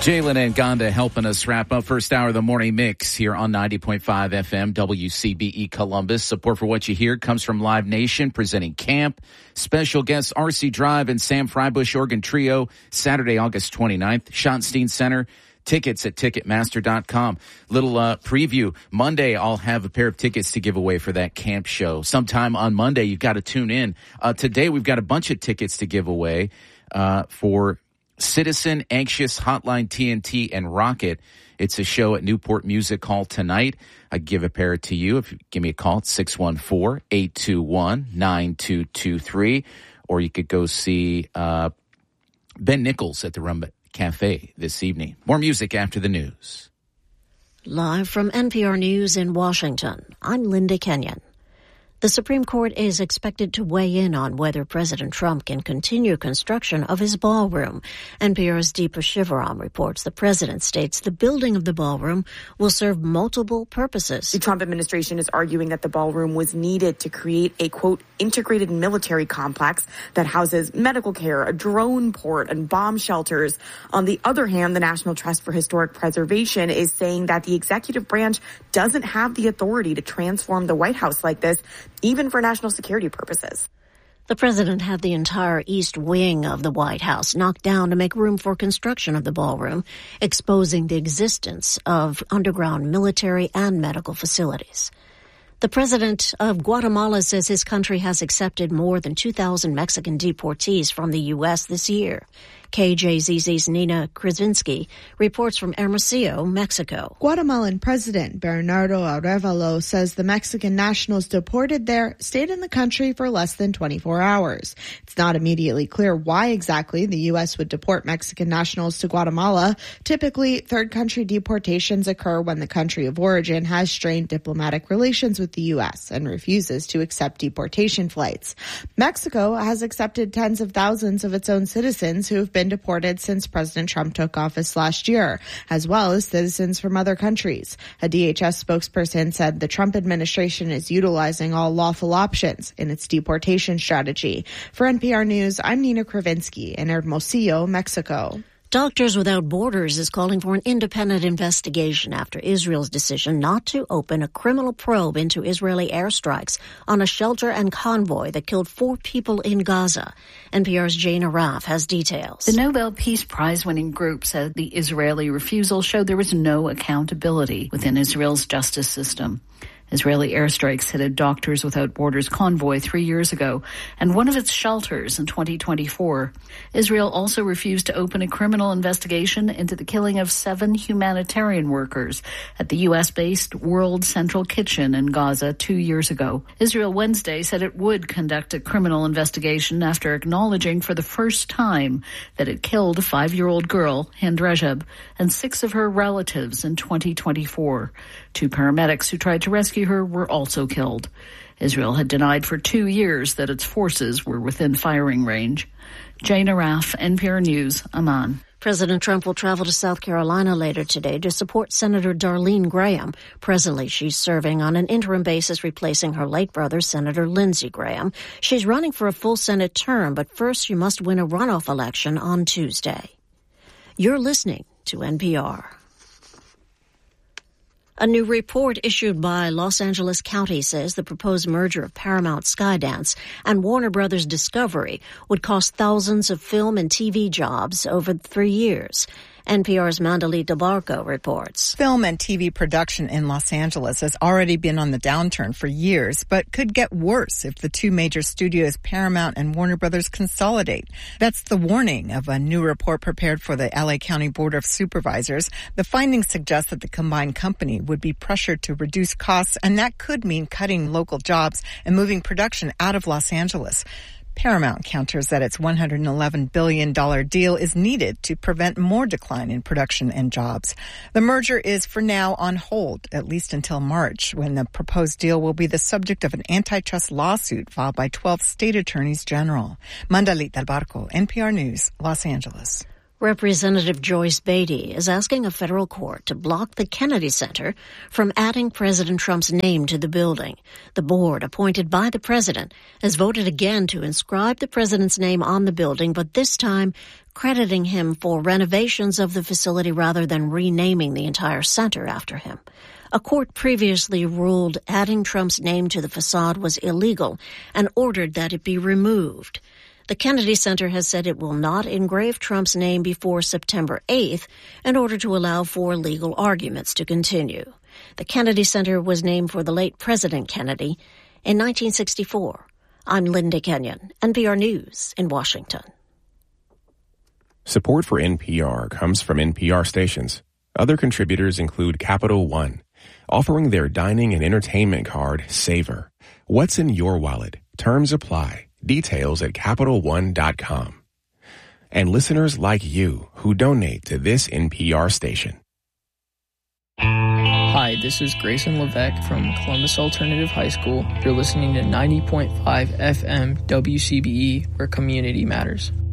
Jalen and Gonda helping us wrap up first hour of the morning mix here on 90.5 FM WCBE Columbus. Support for what you hear comes from Live Nation presenting Camp. Special guests RC Drive and Sam Freibush Organ Trio Saturday, August 29th. Schottenstein Center. Tickets at Ticketmaster.com. Little preview. Monday, I'll have a pair of tickets to give away for that camp show. Sometime on Monday, you've got to tune in. Today, we've got a bunch of tickets to give away for Citizen, Anxious, Hotline TNT, and Rocket. It's a show at Newport Music Hall tonight. I give a pair to you. If you give me a call, it's 614-821-9223. Or you could go see Ben Nichols at the Rum Cafe this evening. More music after the news. Live from NPR News in Washington, I'm Linda Kenyon. The Supreme Court is expected to weigh in on whether President Trump can continue construction of his ballroom. NPR's Deepa Shivaram reports the president states the building of the ballroom will serve multiple purposes. The Trump administration is arguing that the ballroom was needed to create a, quote, integrated military complex that houses medical care, a drone port, and bomb shelters. On the other hand, the National Trust for Historic Preservation is saying that the executive branch doesn't have the authority to transform the White House like this, even for national security purposes. The president had the entire east wing of the White House knocked down to make room for construction of the ballroom, exposing the existence of underground military and medical facilities. The president of Guatemala says his country has accepted more than 2,000 Mexican deportees from the U.S. this year. KJZZ's Nina Krasinski reports from Hermosillo, Mexico. Guatemalan President Bernardo Arévalo says the Mexican nationals deported there stayed in the country for less than 24 hours. It's not immediately clear why exactly the U.S. would deport Mexican nationals to Guatemala. Typically, third country deportations occur when the country of origin has strained diplomatic relations with the U.S. and refuses to accept deportation flights. Mexico has accepted tens of thousands of its own citizens who have been deported since President Trump took office last year, as well as citizens from other countries. A DHS spokesperson said the Trump administration is utilizing all lawful options in its deportation strategy. For NPR News, I'm Nina Krasinski in Hermosillo, Mexico. Doctors Without Borders is calling for an independent investigation after Israel's decision not to open a criminal probe into Israeli airstrikes on a shelter and convoy that killed 4 people in Gaza. NPR's Jane Araf has details. The Nobel Peace Prize-winning group said the Israeli refusal showed there was no accountability within Israel's justice system. Israeli airstrikes hit a Doctors Without Borders convoy 3 years ago and one of its shelters in 2024. Israel also refused to open a criminal investigation into the killing of 7 humanitarian workers at the U.S.-based World Central Kitchen in Gaza 2 years ago. Israel Wednesday said it would conduct a criminal investigation after acknowledging for the first time that it killed a 5-year-old girl, Hind Rajab, and 6 of her relatives in 2024. 2 paramedics who tried to rescue her were also killed. Israel had denied for 2 years that its forces were within firing range. Jane Araf, NPR News, Amman. President Trump will travel to South Carolina later today to support Senator Darlene Graham. Presently, she's serving on an interim basis, replacing her late brother, Senator Lindsey Graham. She's running for a full Senate term, but first she must win a runoff election on Tuesday. You're listening to NPR. A new report issued by Los Angeles County says the proposed merger of Paramount Skydance and Warner Brothers Discovery would cost thousands of film and TV jobs over 3 years. NPR's Mandalit DeBarco reports. Film and TV production in Los Angeles has already been on the downturn for years, but could get worse if the 2 major studios, Paramount and Warner Brothers, consolidate. That's the warning of a new report prepared for the LA County Board of Supervisors. The findings suggest that the combined company would be pressured to reduce costs, and that could mean cutting local jobs and moving production out of Los Angeles. Paramount counters that its $111 billion deal is needed to prevent more decline in production and jobs. The merger is for now on hold, at least until March, when the proposed deal will be the subject of an antitrust lawsuit filed by 12 state attorneys general. Mandalit Del Barco, NPR News, Los Angeles. Representative Joyce Beatty is asking a federal court to block the Kennedy Center from adding President Trump's name to the building. The board, appointed by the president, has voted again to inscribe the president's name on the building, but this time crediting him for renovations of the facility rather than renaming the entire center after him. A court previously ruled adding Trump's name to the facade was illegal and ordered that it be removed. The Kennedy Center has said it will not engrave Trump's name before September 8th in order to allow for legal arguments to continue. The Kennedy Center was named for the late President Kennedy in 1964. I'm Linda Kenyon, NPR News in Washington. Support for NPR comes from NPR stations. Other contributors include Capital One, offering their dining and entertainment card, Savor. What's in your wallet? Terms apply. Details at CapitalOne.com. And listeners like you who donate to this NPR station. Hi, this is Grayson Levesque from Columbus Alternative High School. You're listening to 90.5 FM WCBE, where community matters.